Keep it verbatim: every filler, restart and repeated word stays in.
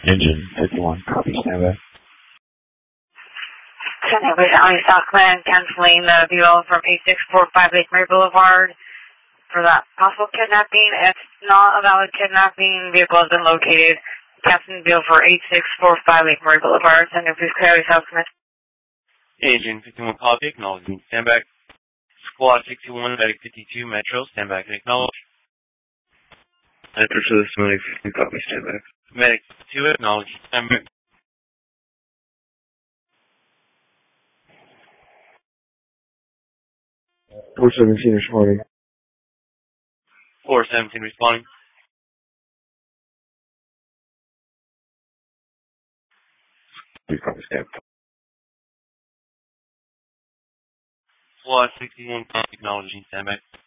Engine fifty-one, copy, standby. ten eight Alley Stockman, canceling the V O from eight six four five Lake Mary Boulevard for that possible kidnapping. If not a valid kidnapping, vehicle has been located. Canceling the V O for eight six four five Lake Mary Boulevard. Send your please clear Stockman. Engine fifty-one, copy, acknowledging, stand back. Squad sixty-one, Medic fifty-two, Metro, stand back and acknowledge. Metro to this Medic fifty-two, copy, stand back. Medic two, acknowledge, stand back. four seventeen responding. four seventeen responding. Copy, stand back. Squad sixty-one, copy, acknowledging, stand back.